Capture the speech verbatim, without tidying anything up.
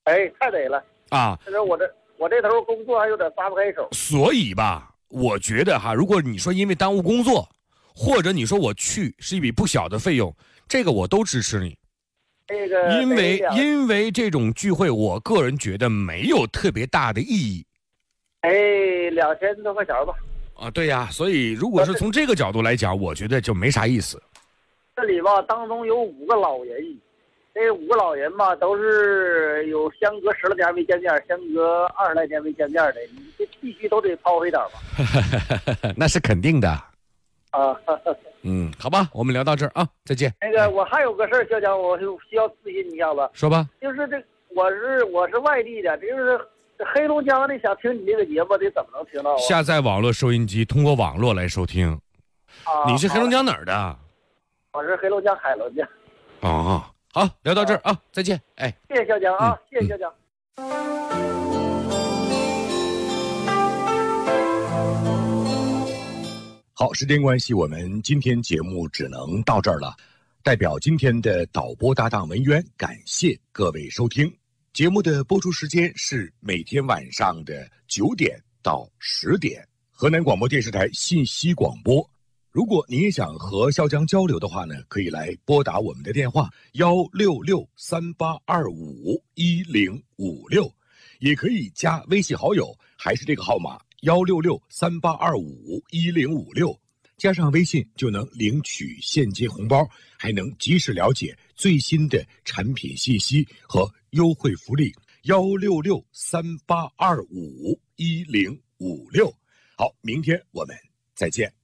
哎，太得了啊！ 这我这我这头工作还有点撒不开手。 所以吧，我觉得哈，如果你说因为耽误工作，或者你说我去是一笔不小的费用，这个我都支持你。 这个因为因为这种聚会，我个人觉得没有特别大的意义。 哎，两千多块钱吧。 啊，对呀，所以如果是从这个角度来讲，我觉得就没啥意思。 这里吧，当中有五个老人，这五个老人吧，都是有相隔十来年没见面，相隔二十来年没见面的，你这必须都得掏回点吧。 那是肯定的。 啊， 嗯，好吧，我们聊到这儿啊，再见。 那个，我还有个事儿，小蒋，我需要咨询一下子。 说吧。 就是这，我是我是外地的，这就是黑龙江的，想听你这个节目得怎么能听到啊？ 下载网络收音机，通过网络来收听。 啊， 你是黑龙江哪儿的？ 我是黑龙江海龙江。 哦，好，聊到这儿啊，再见。哎， 谢谢小蒋啊， 嗯、 谢谢小蒋。 好，时间关系，我们今天节目只能到这儿了。代表今天的导播搭档文渊，感谢各位收听。节目的播出时间是每天晚上的九点到十点，河南广播电视台信息广播。如果您也想和肖江交流的话呢，可以来拨打我们的电话幺六六三八二五一零五六，也可以加微信好友，还是这个号码幺六六三八二五一零五六，加上微信就能领取现金红包，还能及时了解最新的产品信息和优惠福利。幺六六三八二五一零五六。好，明天我们再见。